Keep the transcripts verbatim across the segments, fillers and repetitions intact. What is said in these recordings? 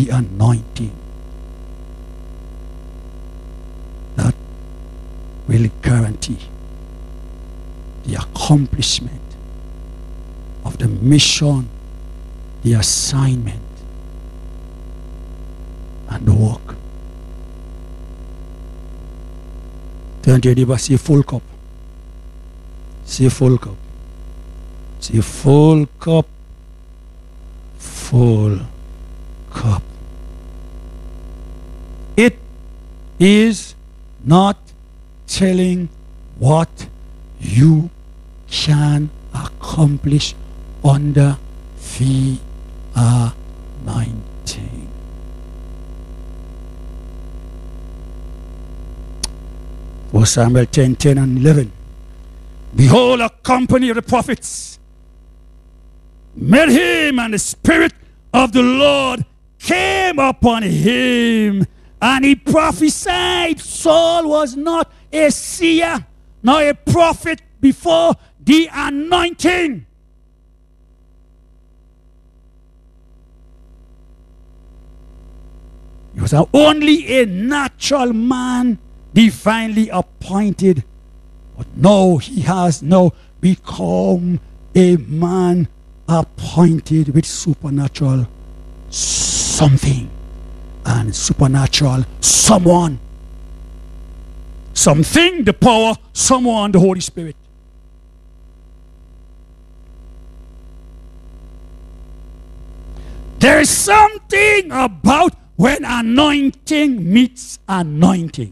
the anointing that will guarantee the accomplishment of the mission, the assignment, and the work. Turn to your neighbor, say full cup. Say full cup. Say full cup. Full cup. It is not telling what you can accomplish under the anointing. First Samuel ten, ten and eleven. Behold, a company of the prophets met him, and the Spirit of the Lord came upon him, and he prophesied. Saul was not a seer, nor a prophet before the anointing. He was only a natural man, divinely appointed. But now he has now become a man appointed with supernatural something and supernatural someone. Something, the power, someone, the Holy Spirit. There is something about when anointing meets anointing.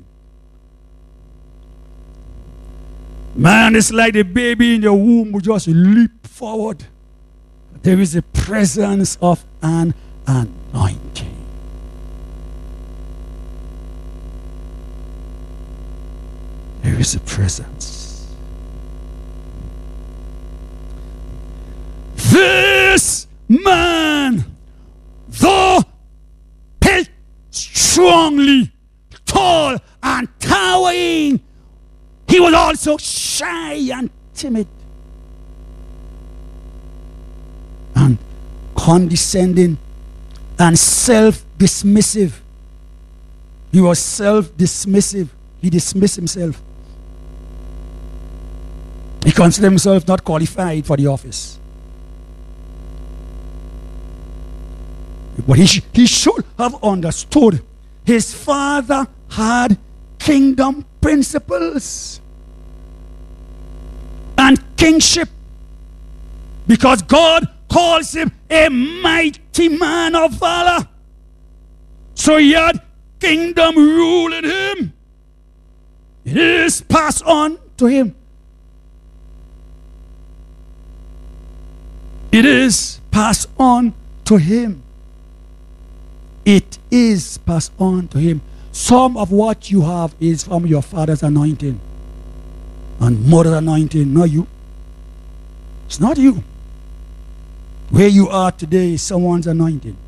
Man, it's like the baby in the womb who just leap forward. There is a presence of an anointing. There is a presence. This man, though built strongly, tall and towering, he was also shy and timid and condescending and self-dismissive. He was self-dismissive. He dismissed himself. He considered himself not qualified for the office. But he, sh he should have understood his father had kingdom principles and kingship, because God calls him a mighty man of valor. So he had kingdom rule in him. It is passed on to him. It is passed on to him. It is passed on to him. Some of what you have is from your father's anointing and mother's anointing, not you. It's not you. Where you are today is someone's anointing.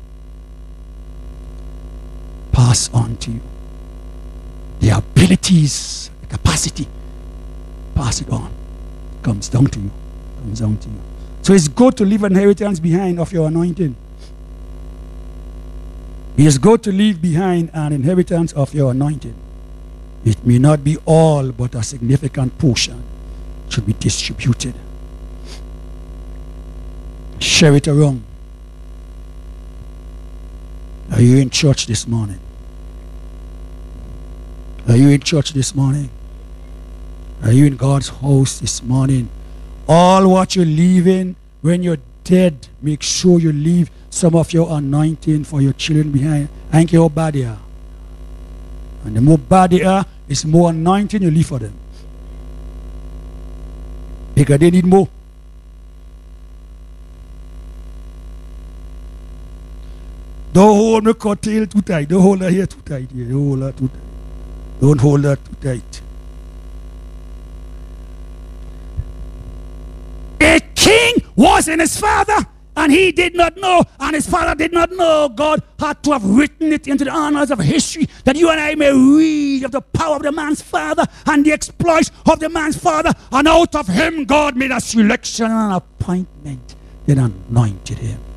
Pass on to you. The abilities, the capacity, pass it on. It comes down to you. It comes down to you. So it's good to leave an inheritance behind of your anointing. It is good to leave behind an inheritance of your anointing. It may not be all, but a significant portion should be distributed. Share it around. Are you in church this morning? Are you in church this morning? Are you in God's house this morning? All what you're leaving when you're dead, make sure you leave some of your anointing for your children behind. I don't care how bad they are. And the more bad they are, it's more anointing you leave for them. Because they need more. Don't hold the coattail too tight. Don't hold her here too tight. Here. Don't hold her too tight. Don't hold her too tight. A king was in his father, and he did not know, and his father did not know. God had to have written it into the annals of history that you and I may read of the power of the man's father and the exploits of the man's father. And out of him, God made a selection and an appointment, then anointed him.